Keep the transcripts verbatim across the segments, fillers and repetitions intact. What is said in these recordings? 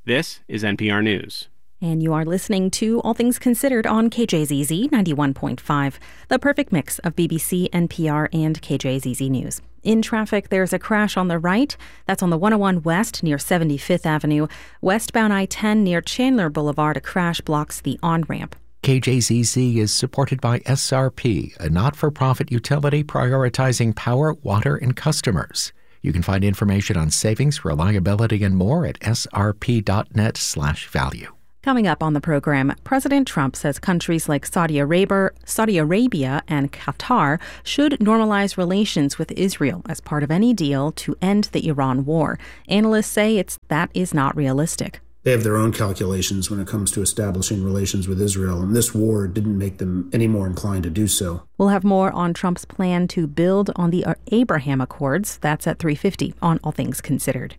This is N P R News. And you are listening to All Things Considered on K J Z Z ninety-one point five, the perfect mix of B B C, N P R, and K J Z Z News. In traffic, there's a crash on the right. That's on the one oh one West near seventy-fifth Avenue. Westbound I ten near Chandler Boulevard, a crash blocks the on-ramp. K J Z Z is supported by S R P, a not-for-profit utility prioritizing power, water, and customers. You can find information on savings, reliability, and more at srp.net slash value. Coming up on the program, President Trump says countries like Saudi Arabia, Saudi Arabia and Qatar should normalize relations with Israel as part of any deal to end the Iran war. Analysts say it's that is not realistic. They have their own calculations when it comes to establishing relations with Israel, and this war didn't make them any more inclined to do so. We'll have more on Trump's plan to build on the Abraham Accords. That's at three fifty on All Things Considered.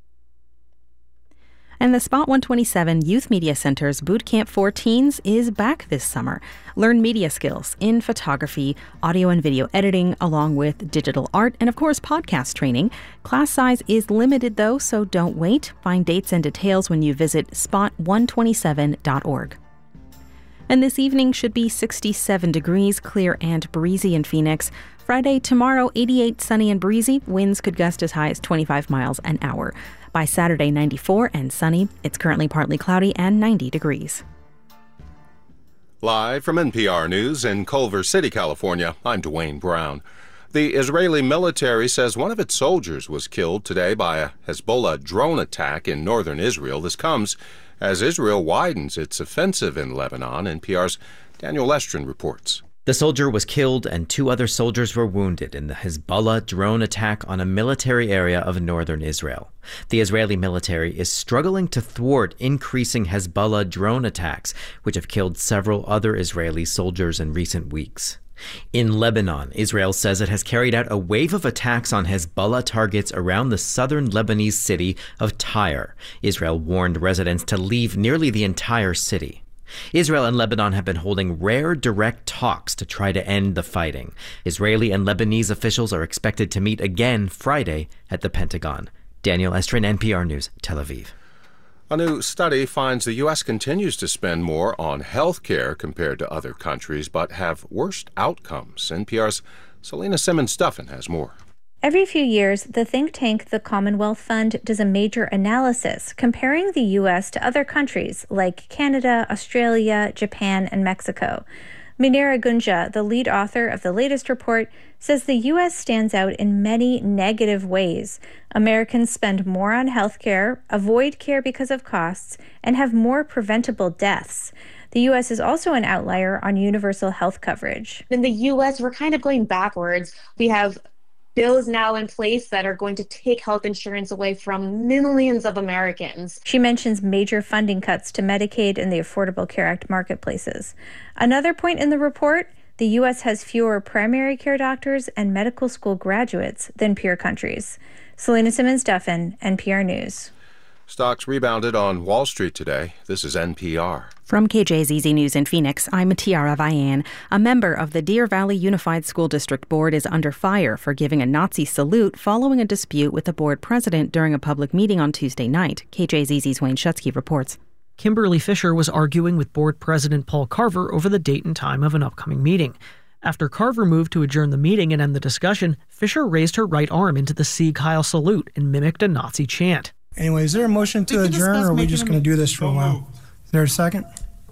And the Spot one twenty-seven Youth Media Center's Boot Camp for Teens is back this summer. Learn media skills in photography, audio and video editing, along with digital art, and of course, podcast training. Class size is limited though, so don't wait. Find dates and details when you visit spot one twenty-seven dot org. And this evening should be sixty-seven degrees, clear and breezy in Phoenix. Friday, tomorrow, eighty-eight, sunny and breezy. Winds could gust as high as twenty-five miles an hour. By Saturday, ninety-four and sunny. It's currently partly cloudy and ninety degrees. Live from N P R News in Culver City, California, I'm Dwayne Brown. The Israeli military says one of its soldiers was killed today by a Hezbollah drone attack in northern Israel. This comes as Israel widens its offensive in Lebanon. N P R's Daniel Estrin reports. The soldier was killed and two other soldiers were wounded in the Hezbollah drone attack on a military area of northern Israel. The Israeli military is struggling to thwart increasing Hezbollah drone attacks, which have killed several other Israeli soldiers in recent weeks. In Lebanon, Israel says it has carried out a wave of attacks on Hezbollah targets around the southern Lebanese city of Tyre. Israel warned residents to leave nearly the entire city. Israel and Lebanon have been holding rare direct talks to try to end the fighting. Israeli and Lebanese officials are expected to meet again Friday at the Pentagon. Daniel Estrin, N P R News, Tel Aviv. A new study finds the U S continues to spend more on health care compared to other countries, but have worse outcomes. N P R's Selena Simmons-Duffin has more. Every few years, the think tank The Commonwealth Fund does a major analysis comparing the U S to other countries like Canada, Australia, Japan, and Mexico. Minera Gunja, the lead author of the latest report, says the U S stands out in many negative ways. Americans spend more on health care, avoid care because of costs, and have more preventable deaths. The U S is also an outlier on universal health coverage. In the U S, we're kind of going backwards. We have bills now in place that are going to take health insurance away from millions of Americans. She mentions major funding cuts to Medicaid and the Affordable Care Act marketplaces. Another point in the report, the U S has fewer primary care doctors and medical school graduates than peer countries. Selena Simmons-Duffin, N P R News. Stocks rebounded on Wall Street today. This is N P R. From K J Z Z News in Phoenix, I'm Tiara Vian. A member of the Deer Valley Unified School District Board is under fire for giving a Nazi salute following a dispute with the board president during a public meeting on Tuesday night. K J Z Z's Wayne Shutsky reports. Kimberly Fisher was arguing with board president Paul Carver over the date and time of an upcoming meeting. After Carver moved to adjourn the meeting and end the discussion, Fisher raised her right arm into the Sieg Heil salute and mimicked a Nazi chant. Anyway, is there a motion to adjourn, or are we just going to do this for a while? Is there a second?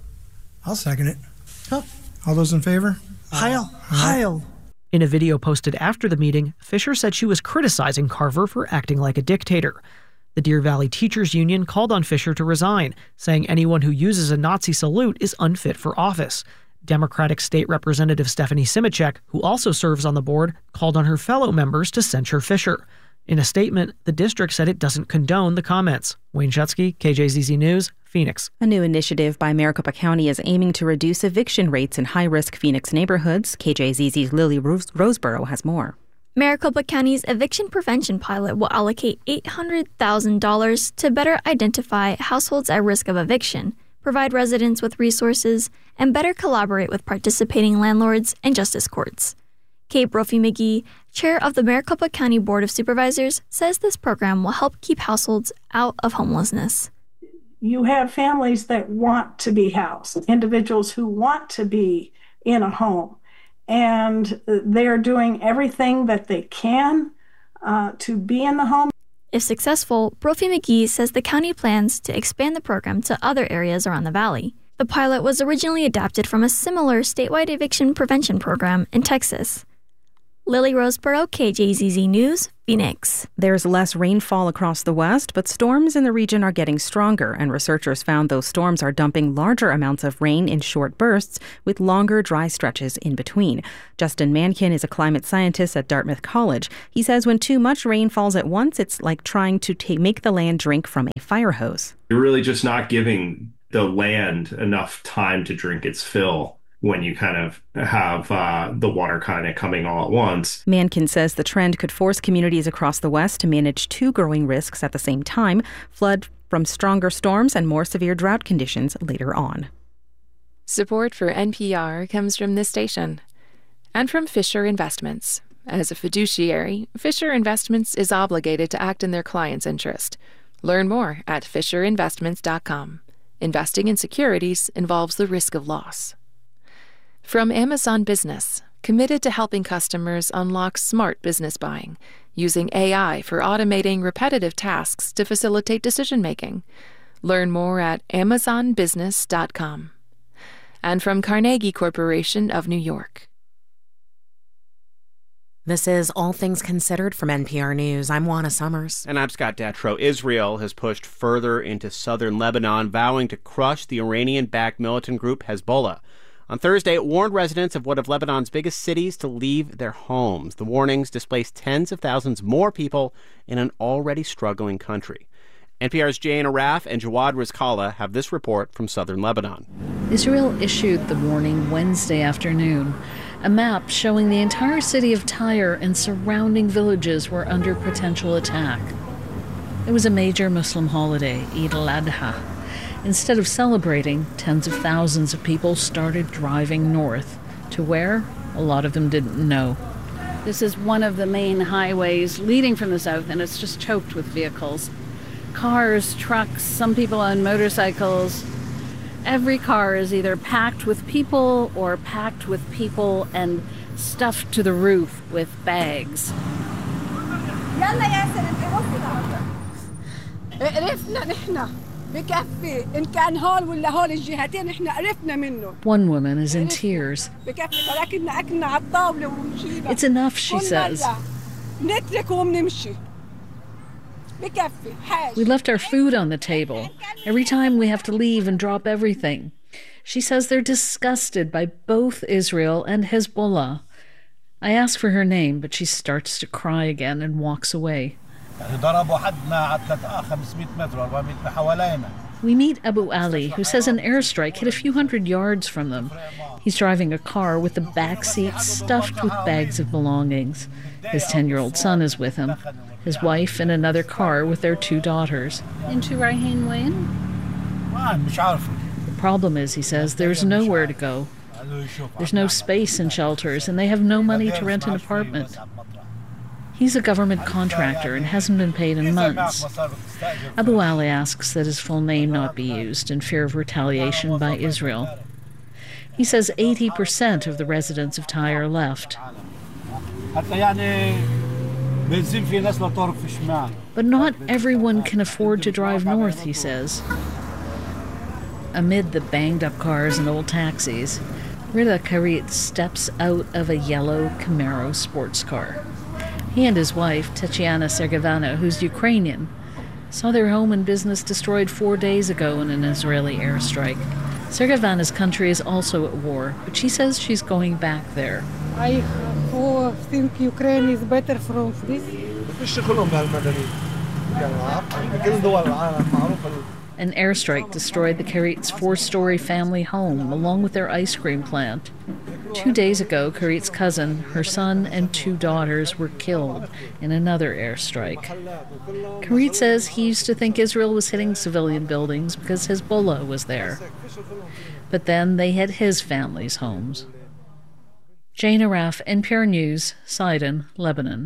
I'll second it. Huh. All those in favor? Heil, Heil. In a video posted after the meeting, Fisher said she was criticizing Carver for acting like a dictator. The Deer Valley Teachers Union called on Fisher to resign, saying anyone who uses a Nazi salute is unfit for office. Democratic State Representative Stephanie Simicek, who also serves on the board, called on her fellow members to censure Fisher. In a statement, the district said it doesn't condone the comments. Wayne Shutsky, K J Z Z News, Phoenix. A new initiative by Maricopa County is aiming to reduce eviction rates in high-risk Phoenix neighborhoods. K J Z Z's Lily Rose- Roseborough has more. Maricopa County's eviction prevention pilot will allocate eight hundred thousand dollars to better identify households at risk of eviction, provide residents with resources, and better collaborate with participating landlords and justice courts. Kate Brophy-McGee, chair of the Maricopa County Board of Supervisors, says this program will help keep households out of homelessness. you have families that want to be housed, individuals who want to be in a home, and they're doing everything that they can uh, to be in the home. If successful, Brophy McGee says the county plans to expand the program to other areas around the valley. The pilot was originally adapted from a similar statewide eviction prevention program in Texas. Lily Roseborough, K J Z Z News, Phoenix. There's less rainfall across the west, but storms in the region are getting stronger, and researchers found those storms are dumping larger amounts of rain in short bursts with longer dry stretches in between. Justin Mankin is a climate scientist at Dartmouth College. He says when too much rain falls at once, it's like trying to take, make the land drink from a fire hose. You're really just not giving the land enough time to drink its fill when you kind of have uh, the water kind of coming all at once. Mankin says the trend could force communities across the West to manage two growing risks at the same time: flood from stronger storms and more severe drought conditions later on. Support for N P R comes from this station and from Fisher Investments. As a fiduciary, Fisher Investments is obligated to act in their client's interest. Learn more at fisher investments dot com. Investing in securities involves the risk of loss. From Amazon Business, committed to helping customers unlock smart business buying, using A I for automating repetitive tasks to facilitate decision-making. Learn more at amazon business dot com. And from Carnegie Corporation of New York. This is All Things Considered from N P R News. I'm Juana Summers. And I'm Scott Detrow. Israel has pushed further into southern Lebanon, vowing to crush the Iranian-backed militant group Hezbollah. On Thursday, it warned residents of one of Lebanon's biggest cities to leave their homes. The warnings displaced tens of thousands more people in an already struggling country. N P R's Jane Araf and Jawad Rizkallah have this report from southern Lebanon. Israel issued the warning Wednesday afternoon. A map showing the entire city of Tyre and surrounding villages were under potential attack. It was a major Muslim holiday, Eid al-Adha. Instead of celebrating, tens of thousands of people started driving north. To where? A lot of them didn't know. This is one of the main highways leading from the south, and it's just choked with vehicles. Cars, trucks, some people on motorcycles. Every car is either packed with people or packed with people and stuffed to the roof with bags. One woman is in tears. It's enough, she says. We left our food on the table. Every time we have to leave and drop everything. She says they're disgusted by both Israel and Hezbollah. I ask for her name, but she starts to cry again and walks away. We meet Abu Ali, who says an airstrike hit a few hundred yards from them. He's driving a car with the back seat stuffed with bags of belongings. His ten-year-old son is with him. His wife in another car with their two daughters. The problem is, he says, there's nowhere to go. There's no space in shelters, and they have no money to rent an apartment. He's a government contractor and hasn't been paid in months. Abu Ali asks that his full name not be used in fear of retaliation by Israel. He says eighty percent of the residents of Tyre left. But not everyone can afford to drive north, he says. Amid the banged-up cars and old taxis, Rida Karit steps out of a yellow Camaro sports car. He and his wife, Tatiana Sergevana, who's Ukrainian, saw their home and business destroyed four days ago in an Israeli airstrike. Sergevana's country is also at war, but she says she's going back there. I oh, think Ukraine is better from this. An airstrike destroyed the Karit's four-story family home, along with their ice cream plant. Two days ago, Karit's cousin, her son, and two daughters were killed in another airstrike. Karit says he used to think Israel was hitting civilian buildings because Hezbollah was there. But then they hit his family's homes. Jane Araf, N P R News, Sidon, Lebanon.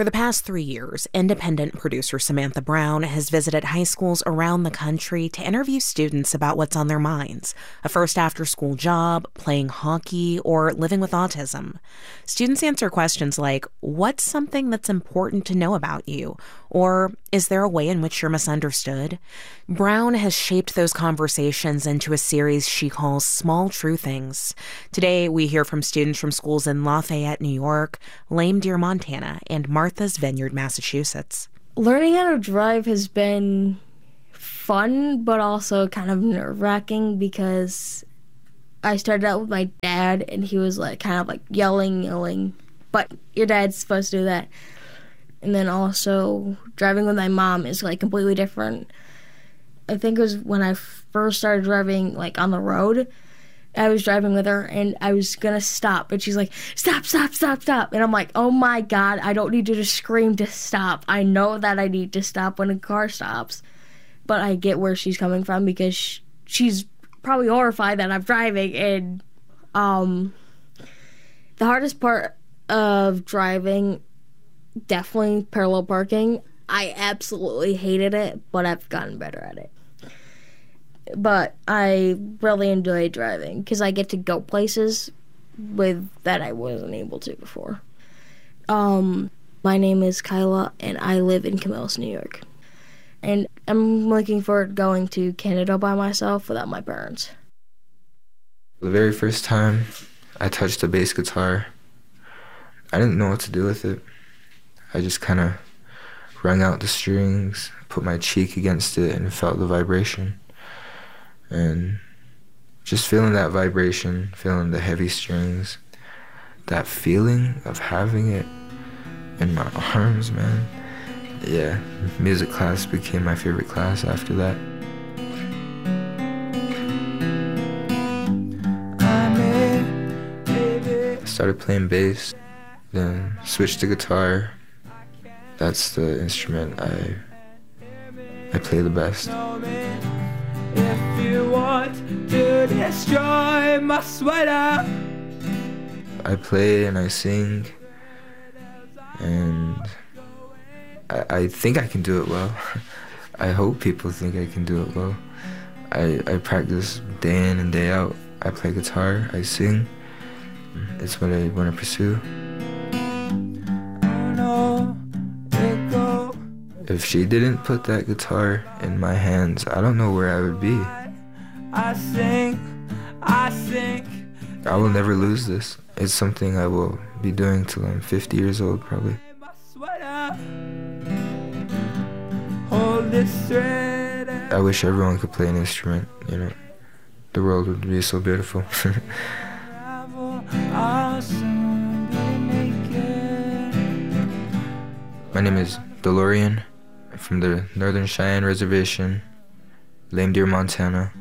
For the past three years, independent producer Samantha Brown has visited high schools around the country to interview students about what's on their minds, a first after-school job, playing hockey, or living with autism. Students answer questions like, what's something that's important to know about you? Or, is there a way in which you're misunderstood? Brown has shaped those conversations into a series she calls Small True Things. Today, we hear from students from schools in Lafayette, New York, Lame Deer, Montana, and Martha's Vineyard, Massachusetts. Learning how to drive has been fun, but also kind of nerve-wracking because I started out with my dad, and he was like kind of like yelling, yelling, but your dad's supposed to do that. And then also driving with my mom is like completely different. I think it was when I first started driving like on the road, I was driving with her and I was gonna stop, but she's like, stop, stop, stop, stop. And I'm like, oh my God, I don't need to just scream to stop. I know that I need to stop when a car stops. But I get where she's coming from because she's probably horrified that I'm driving. And um, the hardest part of driving, definitely parallel parking. I absolutely hated it, but I've gotten better at it. But I really enjoy driving because I get to go places with that I wasn't able to before. Um, my name is Kyla, and I live in Camillus, New York. And I'm looking forward to going to Canada by myself without my parents. The very first time I touched a bass guitar, I didn't know what to do with it. I just kind of wrung out the strings, put my cheek against it, and felt the vibration. And just feeling that vibration, feeling the heavy strings, that feeling of having it in my arms, man. Yeah, music class became my favorite class after that. I started playing bass, then switched to guitar. That's the instrument I I play the best. If you want to destroy my sweater. I play and I sing, and I, I think I can do it well. I hope people think I can do it well. I, I practice day in and day out. I play guitar, I sing. It's what I want to pursue. If she didn't put that guitar in my hands, I don't know where I would be. I sing, I sing. I will never lose this. It's something I will be doing till I'm fifty years old, probably. Hold this thread. I wish everyone could play an instrument, you know. The world would be so beautiful. My name is DeLorean. From the Northern Cheyenne Reservation, Lame Deer, Montana.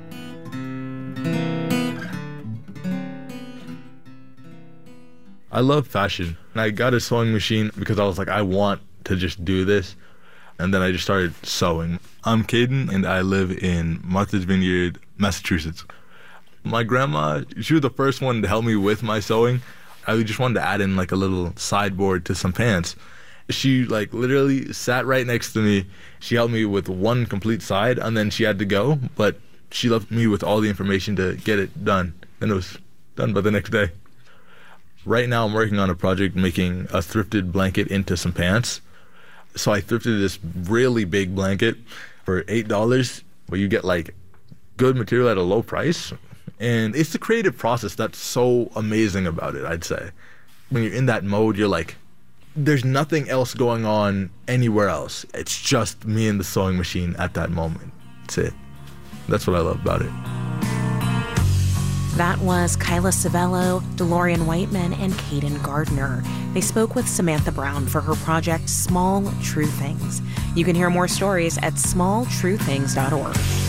I love fashion. And I got a sewing machine because I was like, I want to just do this. And then I just started sewing. I'm Caden, and I live in Martha's Vineyard, Massachusetts. My grandma, she was the first one to help me with my sewing. I just wanted to add in like a little sideboard to some pants. She like literally sat right next to me. She helped me with one complete side, and then she had to go, but she left me with all the information to get it done, and it was done by the next day. Right now I'm working on a project making a thrifted blanket into some pants. So I thrifted this really big blanket for eight dollars, where you get like good material at a low price. And it's the creative process that's so amazing about it, I'd say. When you're in that mode, you're like, there's nothing else going on anywhere else. It's just me and the sewing machine at that moment. That's it. That's what I love about it. That was Kyla Savello, DeLorean Whiteman, and Caden Gardner. They spoke with Samantha Brown for her project Small True Things. You can hear more stories at small true things dot org.